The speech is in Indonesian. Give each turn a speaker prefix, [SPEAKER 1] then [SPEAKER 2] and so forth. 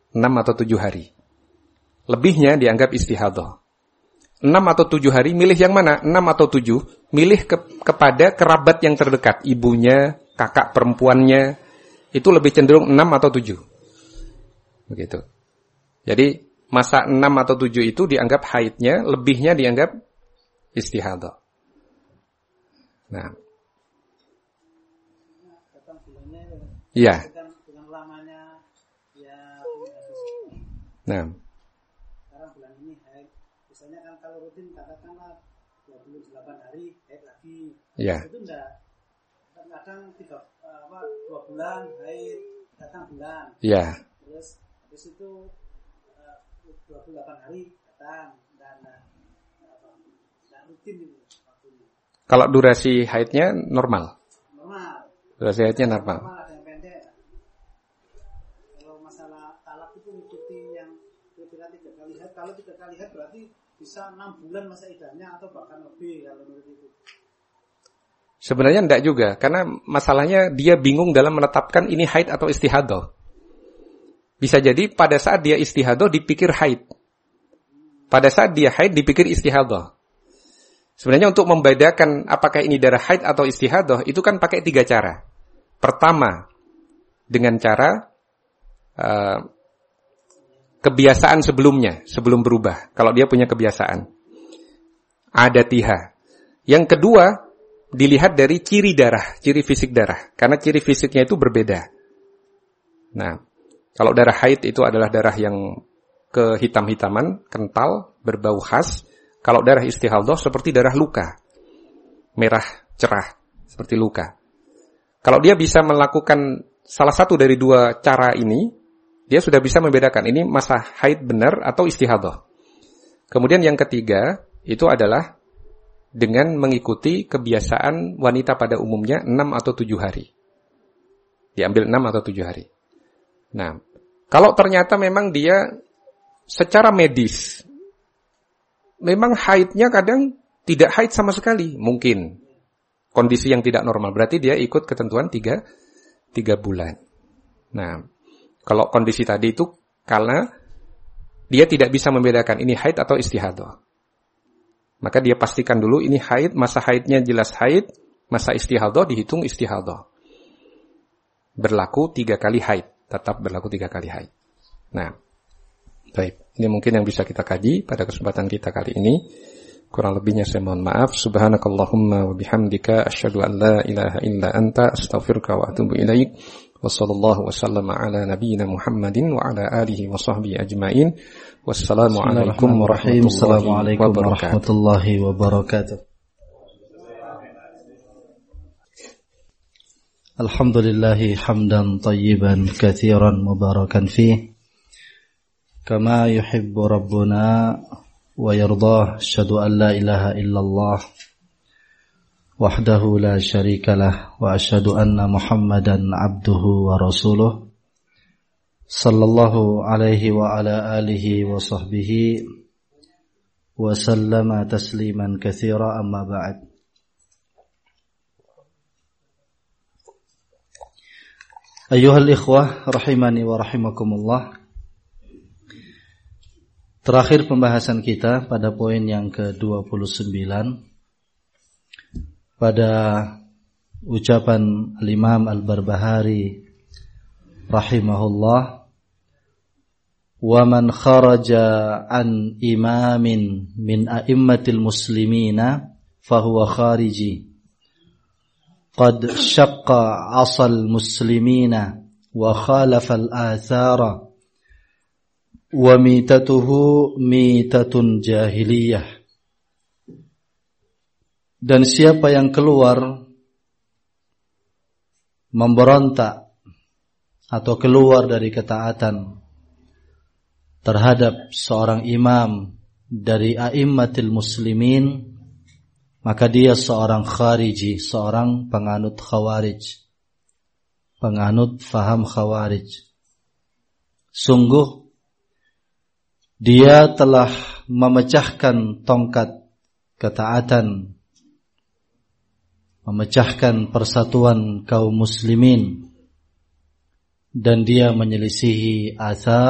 [SPEAKER 1] 6 atau 7 hari. Lebihnya dianggap istihadah. 6 atau 7 hari, milih yang mana? 6 atau 7, milih kepada kerabat yang terdekat. Ibunya, kakak perempuannya, itu lebih cenderung 6 atau 7. Begitu. Jadi, masa 6 atau 7 itu dianggap haidnya, lebihnya dianggap istihadah. Nah. Iya. Nah.
[SPEAKER 2] Sekarang bulan ini haid. Misalnya kan kalau rutin katakanlah 28 hari haid lagi.
[SPEAKER 1] Iya.
[SPEAKER 2] Itu enggak. Kadang 2 bulan haid, datang bulan.
[SPEAKER 1] Iya.
[SPEAKER 2] Terus habis itu 28 hari datang dan rutin itu waktunya.
[SPEAKER 1] Kalau durasi haidnya normal.
[SPEAKER 2] Normal.
[SPEAKER 1] Durasi haidnya normal.
[SPEAKER 2] Ada yang pendek. Kalau masalah talak itu mengikuti yang kira-kira 3 kali haid. Kalau 3 kali haid berarti bisa 6 bulan masa iddahnya atau bahkan lebih kalau menurut itu.
[SPEAKER 1] Sebenarnya enggak juga, karena masalahnya dia bingung dalam menetapkan ini haid atau istihadah. Bisa jadi pada saat dia istihadah dipikir haid. Pada saat dia haid dipikir istihadah. Sebenarnya untuk membedakan apakah ini darah haid atau istihadah itu kan pakai 3 cara. Pertama, dengan cara kebiasaan sebelumnya, sebelum berubah. Kalau dia punya kebiasaan. Adatiha. Yang kedua, dilihat dari ciri darah, ciri fisik darah. Karena ciri fisiknya itu berbeda. Nah, kalau darah haid itu adalah darah yang kehitam-hitaman, kental, berbau khas. Kalau darah istihadah seperti darah luka. Merah, cerah, seperti luka. Kalau dia bisa melakukan salah satu dari 2 cara ini, dia sudah bisa membedakan ini masa haid benar atau istihadah. Kemudian yang ketiga, itu adalah dengan mengikuti kebiasaan wanita pada umumnya 6 atau 7 hari. Diambil 6 atau 7 hari. Nah, kalau ternyata memang dia secara medis, memang haidnya kadang tidak haid sama sekali, mungkin. Kondisi yang tidak normal, berarti dia ikut ketentuan 3 bulan. Nah, kalau kondisi tadi itu karena dia tidak bisa membedakan ini haid atau istihadah. Maka dia pastikan dulu ini haid, masa haidnya jelas haid, masa istihadah dihitung istihadah. Berlaku 3 kali haid, tetap berlaku 3 kali haid. Nah, baik, ini mungkin yang bisa kita kaji pada kesempatan kita kali ini. Kurang lebihnya saya mohon maaf. Subhanakallahumma wa bihamdika asyhadu an la ilaha illa anta astaghfiruka wa atubu ilaik. Wassallallahu wasallama ala nabiyyina Muhammadin wa ala alihi wa sahbihi ajmain. Wassalamualaikum warahmatullahi wabarakatuh.
[SPEAKER 3] Alhamdulillahi hamdan tayyiban katsiran mubarakan fih kama yuhibbu rabbuna wa yardah. Asyhadu an la ilaha illallah wahdahu la syarikalah wa asyhadu anna Muhammadan abduhu wa rasuluh sallallahu alaihi wa ala alihi wa sahbihi wa sallama tasliman katsira, amma ba'd. Ayyuhal ikhwah rahimani wa rahimakumullah. Terakhir pembahasan kita pada poin yang ke-29 pada ucapan Al-Imam Al-Barbahari rahimahullah, wa man kharaja an imamin min a'immatil muslimina fahuwa khariji qad syaqqa 'asal muslimina wa khalafa al-athara wa mitatuhu mitatun jahiliyah. Dan siapa yang keluar memberontak atau keluar dari ketaatan terhadap seorang imam dari a'immatil muslimin, maka dia seorang khariji, seorang penganut khawarij, penganut faham khawarij. Sungguh dia telah memecahkan tongkat ketaatan, memecahkan persatuan kaum muslimin, dan dia menyelisihi athar